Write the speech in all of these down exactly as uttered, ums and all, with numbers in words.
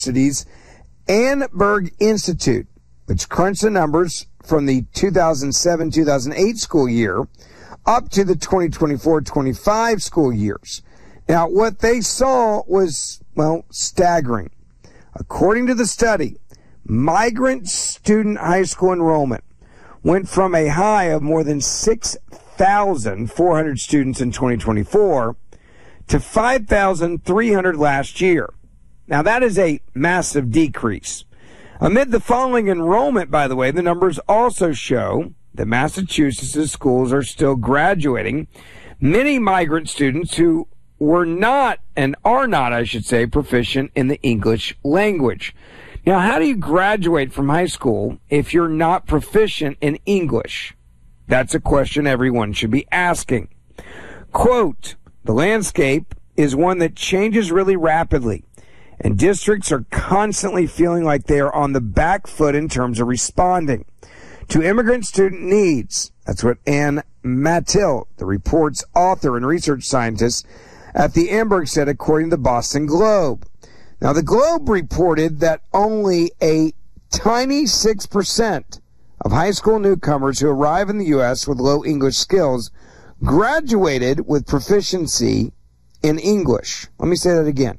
University's Annenberg Institute, which crunched the numbers from the two thousand seven two thousand eight school year up to the twenty twenty-four twenty-five school years. Now, what they saw was, well, staggering. According to the study, migrant student high school enrollment went from a high of more than six thousand four hundred students in twenty twenty-four to five thousand three hundred last year. Now, that is a massive decrease. Amid the falling enrollment, by the way, the numbers also show that Massachusetts' schools are still graduating many migrant students who were not, and are not, I should say, proficient in the English language. Now, how do you graduate from high school if you're not proficient in English? That's a question everyone should be asking. Quote, the landscape is one that changes really rapidly, and districts are constantly feeling like they are on the back foot in terms of responding to immigrant student needs. That's what Ann Mattil, the report's author and research scientist at the Annenberg, said, according to the Boston Globe. Now, the Globe reported that only a tiny six percent of high school newcomers who arrive in the U S with low English skills graduated with proficiency in English. Let me say that again.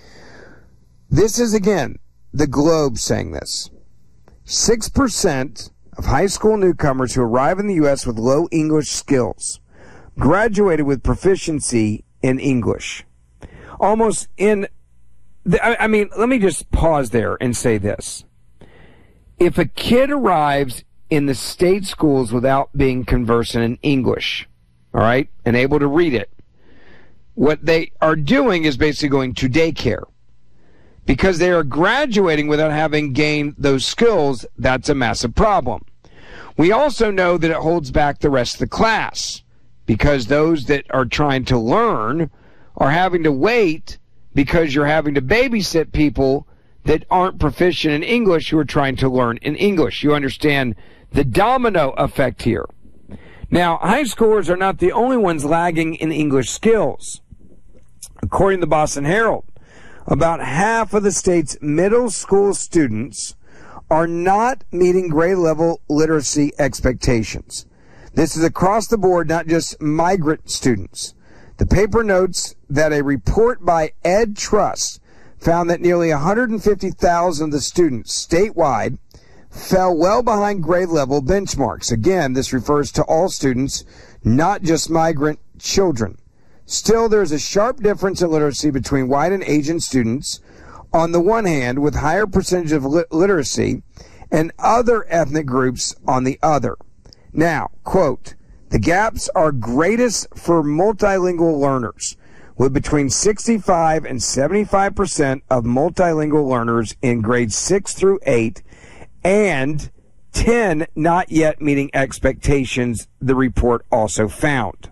This is, again, the Globe saying this. six percent of high school newcomers who arrive in the U S with low English skills graduated with proficiency in English. Almost in, the, I, I mean, let me just pause there and say this. If a kid arrives in the state schools without being conversant in English, all right, and able to read it, what they are doing is basically going to daycare. Because they are graduating without having gained those skills, that's a massive problem. We also know that it holds back the rest of the class, because those that are trying to learn are having to wait because you're having to babysit people that aren't proficient in English who are trying to learn in English. You understand the domino effect here. Now, high schoolers are not the only ones lagging in English skills. According to the Boston Herald, about half of the state's middle school students are not meeting grade level literacy expectations. This is across the board, not just migrant students. The paper notes that a report by Ed Trust found that nearly one hundred fifty thousand of the students statewide fell well behind grade level benchmarks. Again, this refers to all students, not just migrant children. Still, there's a sharp difference in literacy between white and Asian students on the one hand, with higher percentage of lit- literacy, and other ethnic groups on the other. Now, quote, the gaps are greatest for multilingual learners, with between sixty-five and seventy-five percent of multilingual learners in grades six through eight, and ten not yet meeting expectations, the report also found.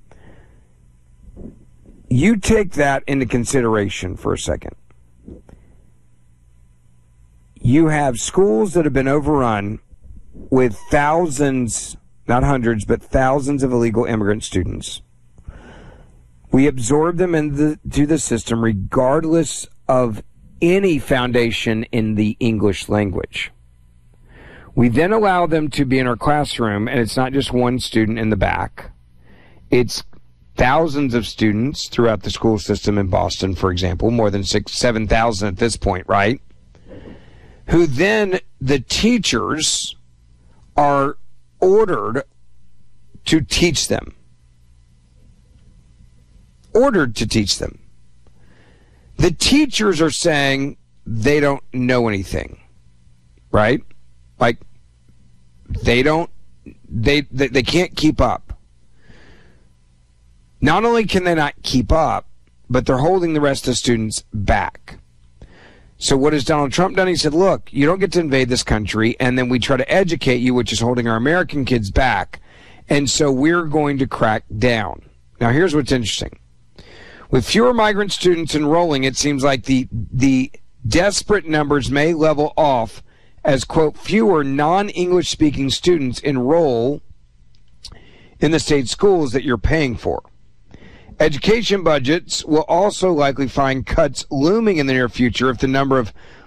You take that into consideration for a second. You have schools that have been overrun with thousands, not hundreds, but thousands of illegal immigrant students. We absorb them into the, the system regardless of any foundation in the English language. We then allow them to be in our classroom, and it's not just one student in the back. It's thousands of students throughout the school system in Boston, for example, more than six, seven thousand at this point, right? Who then the teachers are ordered to teach them. Ordered to teach them. The teachers are saying they don't know anything, right? Like, they don't, they, they, they can't keep up. Not only can they not keep up, but they're holding the rest of the students back. So what has Donald Trump done? He said, look, you don't get to invade this country, and then we try to educate you, which is holding our American kids back. And so we're going to crack down. Now, here's what's interesting. With fewer migrant students enrolling, it seems like the the desperate numbers may level off as, quote, fewer non-English speaking students enroll in the state schools that you're paying for. Education budgets will also likely find cuts looming in the near future if the number of